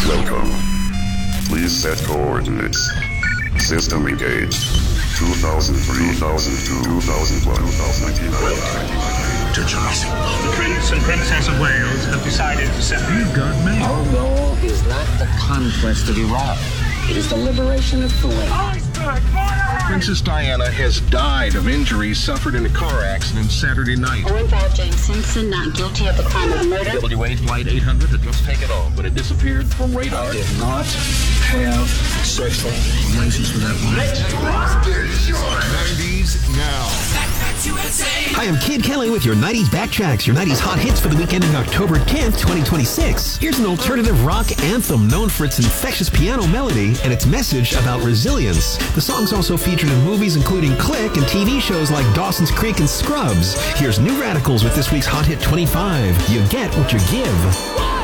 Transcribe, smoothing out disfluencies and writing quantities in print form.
Welcome. Please set coordinates. System engaged. 2003, 2002, 2001, 2019. To Jurassic Park. The Prince and Princess of Wales have decided to separate. You've got mail. Our goal is not the conquest of Iraq. It is the liberation of Kuwait. Princess Diana has died of injuries suffered in a car accident Saturday night. Owen Paul James Simpson, not guilty of the crime of murder. WA Flight 800 had just taken off, but it disappeared from radar. I did not have sexual relations with that woman. 90s now. Hi, I'm Kid Kelly with your 90s Backtracks, your 90s hot hits for the weekend of October 10th, 2026. Here's an alternative rock anthem known for its infectious piano melody and its message about resilience. The song's also featured in movies including Click and TV shows like Dawson's Creek and Scrubs. Here's New Radicals with this week's Hot Hit 25. You get what you give.